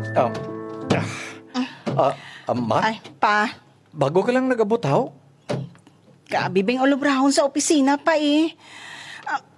Um, Ma, Ay, pa. bago ka lang nag-abot, haw? Kabibing ulubrahon sa opisina pa eh.